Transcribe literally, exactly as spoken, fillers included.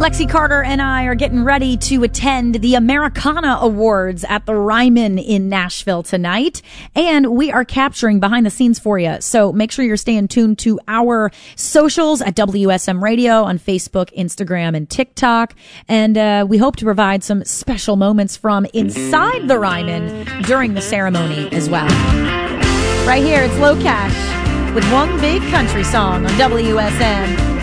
Lexi Carter and I are getting ready to attend the Americana Awards at the Ryman in Nashville tonight, and we are capturing behind the scenes for you. So make sure you're staying tuned to our socials at W S M Radio on Facebook, Instagram, and TikTok. And uh, we hope to provide some special moments from inside the Ryman during the ceremony as well. Right here, it's Low Cash with One Big Country Song on W S M.